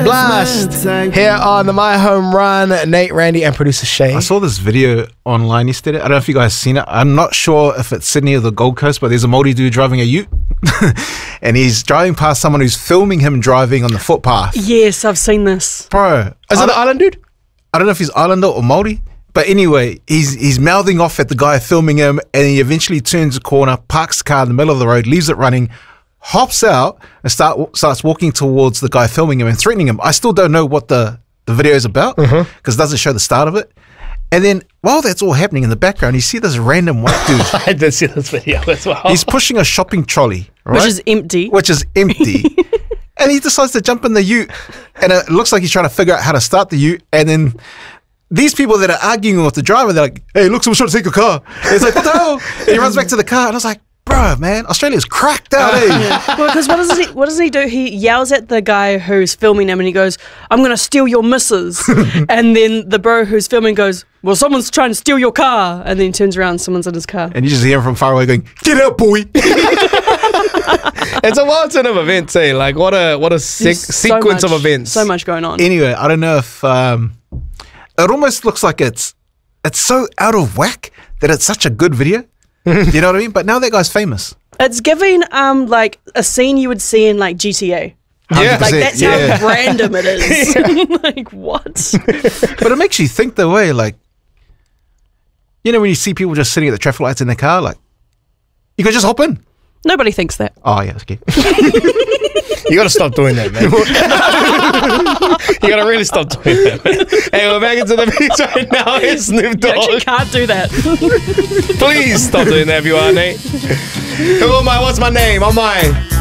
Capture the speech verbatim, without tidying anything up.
Blast here on the My Home Run. Nate, Randy, and producer Shay. I saw this video online yesterday. I don't know if you guys seen it. I'm not sure if it's Sydney or the Gold Coast, but there's a Māori dude driving a ute, and he's driving past someone who's filming him driving on the footpath. Yes, I've seen this. Bro, Is it an island dude? I don't know if he's Islander or Māori, but anyway, he's he's mouthing off at the guy filming him, and he eventually turns a corner, parks the car in the middle of the road, leaves it running, hops out, and start starts walking towards the guy filming him and threatening him. I still don't know what the, the video is about, because mm-hmm. it doesn't show the start of it. And then, while that's all happening in the background, you see this random white dude. I did see this video as well. He's pushing a shopping trolley, right? Which is empty. Which is empty. And he decides to jump in the ute, and it looks like he's trying to figure out how to start the ute, and then these people that are arguing with the driver, they're like, hey, look, someone's trying to take your car. And he's like, what the hell? And he runs back to the car, and I was like, bro, man, Australia's cracked out, eh? Yeah. Well, because what does he what does he do? He yells at the guy who's filming him, and he goes, I'm going to steal your missus. And then the bro who's filming goes, well, someone's trying to steal your car. And then he turns around, someone's in his car. And you just hear him from far away going, get out, boy. It's a wild turn of events, eh? Like, what a what a sec- so sequence much, of events. So much going on. Anyway, I don't know if... Um, it almost looks like it's it's so out of whack that it's such a good video. You know what I mean? But now that guy's famous. It's giving um like a scene you would see in like G T A. Yeah. Like that's yeah. how random it is. Like what? But it makes you think the way, like, you know, when you see people just sitting at the traffic lights in their car, like, you could just hop in. Nobody thinks that. Oh, yeah, okay. You gotta stop doing that, man. You gotta really stop doing that, man. Hey, we're back into the beats right now. It's Snoop You Dogg. actually can't do that. Please stop doing that if you are, Nate. Who am I? What's my name? I'm mine.